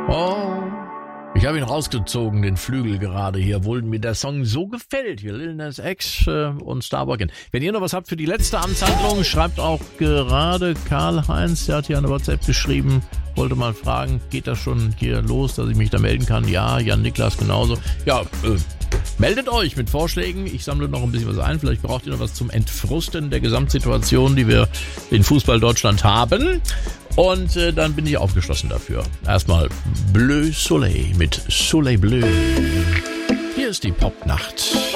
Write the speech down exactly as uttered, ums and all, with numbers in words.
Oh, ich habe ihn rausgezogen, den Flügel gerade hier, obwohl mir der Song so gefällt. Hier Lil Nas X äh, und Starbucks. Wenn ihr noch was habt für die letzte Amtshandlung, schreibt auch gerade Karl-Heinz, der hat hier eine WhatsApp geschrieben, wollte mal fragen, geht das schon hier los, dass ich mich da melden kann? Ja, Jan Niklas genauso. Ja, äh, meldet euch mit Vorschlägen. Ich sammle noch ein bisschen was ein. Vielleicht braucht ihr noch was zum Entfrusten der Gesamtsituation, die wir in Fußball Deutschland haben. Und äh, dann bin ich aufgeschlossen dafür. Erstmal Bleu Soleil mit Soleil Bleu. Hier ist die Popnacht.